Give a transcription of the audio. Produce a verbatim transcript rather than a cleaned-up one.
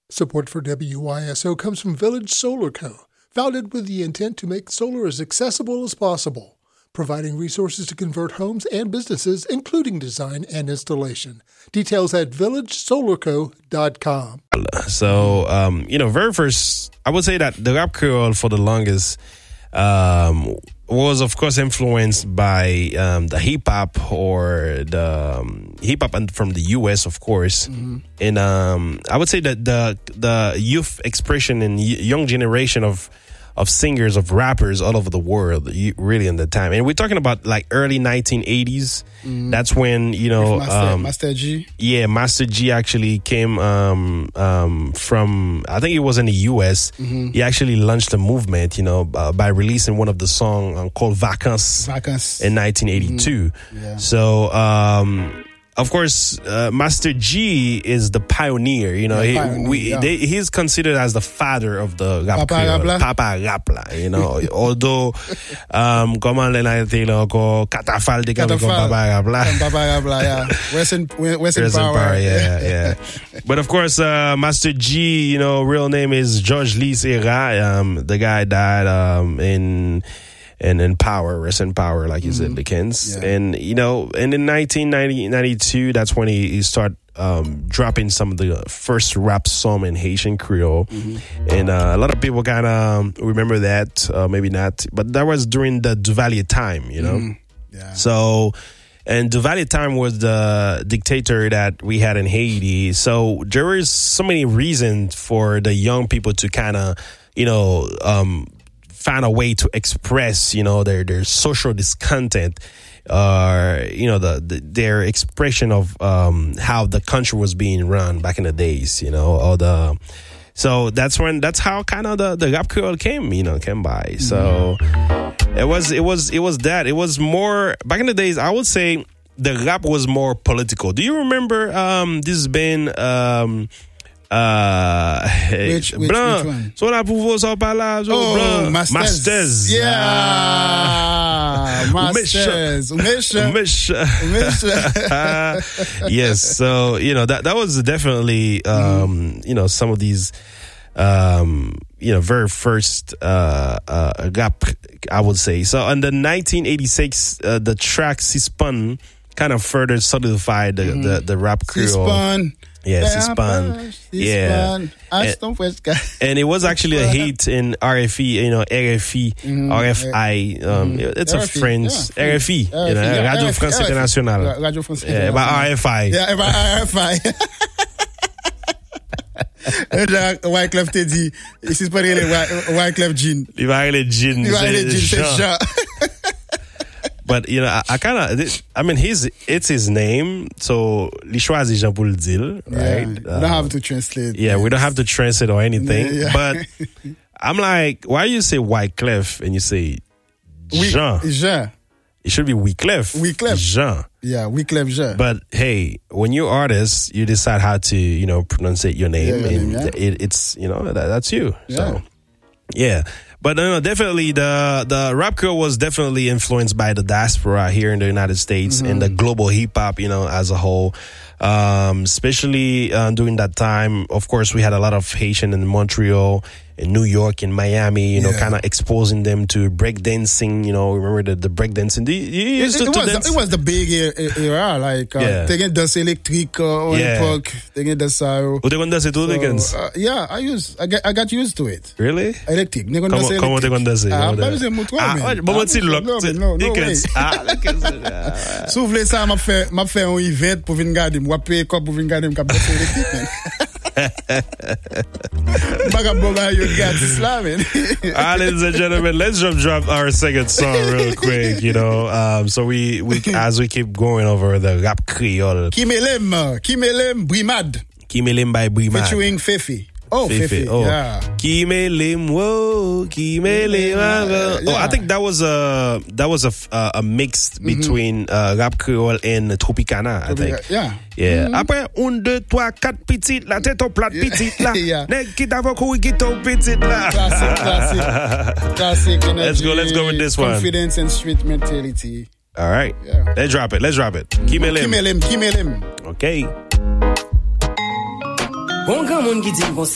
Support for W Y S O comes from Village Solar Co., founded with the intent to make solar as accessible as possible, providing resources to convert homes and businesses, including design and installation. Details at village solar co dot com. So, um, you know, very first, I would say that the rap creole for the longest um, was, of course, influenced by um, the hip hop or the um, hip hop from the U S, of course. Mm-hmm. And um, I would say that the the youth expression and young generation of of singers, of rappers all over the world, really in the time. And we're talking about like early nineteen eighties. Mm. That's when, you know... Master, um, Master G. Yeah, Master G actually came um, um, from, I think it was in the U S. Mm-hmm. He actually launched a movement, you know, uh, by releasing one of the songs um, called Vacances, Vacances in nineteen eighty-two. Mm-hmm. Yeah. So... Um, Of course, uh, Master G is the pioneer. You know, yeah, he, pioneer, we, yeah. they, he's considered as the father of the rap Papa Rapla. Papa Rapla. You know, although, um, comment les naïtés ko catafalde comme Papa Rapla. Papa Rapla, yeah. Western, Western Power. Power, yeah, yeah. But of course, uh, Master G, you know, real name is George Lee Serra. Um, the guy died um in. And in power, rest in power, like you mm-hmm. said, Dickens. Yeah. And, you know, and in nineteen ninety-two, that's when he, he started um, dropping some of the first rap song in Haitian Creole. Mm-hmm. And uh, a lot of people kind of um, remember that, uh, maybe not. But that was during the Duvalier time, you know? Mm-hmm. Yeah. So, and Duvalier time was the dictator that we had in Haiti. So there was so many reasons for the young people to kind of, you know, um, find a way to express, you know, their, their social discontent, or, uh, you know, the, the their expression of um, how the country was being run back in the days, you know, or the, so that's when, that's how kind of the, the rap creole came, you know, came by. So it was, it was, it was that, it was more, back in the days, I would say the rap was more political. Do you remember, um, this has been, um, Uh, which, which, blanc. which one? So la pouvoir s'en parler. Oh, blanc. Masters. Masters. Yeah. Ah. Masters. Misha. Misha. Misha. Yes. So, you know, that, that was definitely, um, mm. you know, some of these, um, you know, very first, uh, uh, rap, I would say. So in the nineteen eighty-six, uh, the track Sispun kind of further solidified the, mm. the, the rap creole. Sispun. Yeah, Sispun. Yeah. And, and it was actually a hit in R F I, you know, R F I, mm-hmm. R F I. Um, mm-hmm. It's R F I, a French, yeah, R F I, you know, yeah, Radio France Internationale. Radio France Internationale. Yeah, about R F I. Yeah, about R F I. Wyclef te dit, ici c'est pas les Wyclef Jean. Il va aller Jean. Il va aller Jean, c'est Jean. But, you know, I, I kind of, I mean, his, it's his name, so li choisi Jean pour le dire, right? Yeah, we don't uh, have to translate. Yeah, yes. we don't have to translate or anything. Yeah. But I'm like, why you say Wyclef and you say Jean? Oui, Jean. It should be Wyclef. Wyclef. Jean. Yeah, Wyclef Jean. But hey, when you're artists, you decide how to, you know, pronounce your name. Yeah, your and name, yeah. it, it's, you know, that, that's you. Yeah. So, yeah. But no, definitely the the rap creole was definitely influenced by the diaspora here in the United States mm-hmm. and the global hip hop, you know, as a whole. Um, especially uh, during that time, of course, we had a lot of Haitian in Montreal, in New York, in Miami, you know, yeah. kind of exposing them to breakdancing. You know, remember the, the breakdancing? You, you used it, to, it, to was, dance? It was the big era, like, uh, yeah. they get danse électrique uh, on yeah. l'époque, they get danse ça. Ou te kon danse tout, Dickens? Uh, yeah, I used, I got, I got used to it. Really? Électrique. Comment te kon danse? Ah, pas besoin de moutouan, ah, man. Bon, bon, ti lock. No, no Dickens. way. Ah, Dickens. Souvle ça, m'a fait, m'a fait un event pour venir garder, m'a payé quoi pour venir garder, m'a danse électrique, man. Ah, ladies and gentlemen, let's jump drop our second song real quick, you know. Um, so we, we as we keep going over the rap creole. Kimelem, Kimelem Brimad. Kimelem by Brimad. Featuring Fefi. Oh, Fefi, oh. Yeah. Kimelem, whoa, Kimelem. Uh, yeah. Oh, I think that was a that was a uh, a mix between mm-hmm. uh, rap creole and Tropicana. I think. Yeah. Yeah. Mm-hmm. Après, un, deux, trois, quatre petites, la tête au plat petite là. Nèg qui t'a voulu qui ton petite là. Classic, classic. Classic energy. Let's go, let's go with this one. Confidence and street mentality. All right. Yeah. Let's drop it, let's drop it. Kimelem. Kimelem, Kimelem. Okay.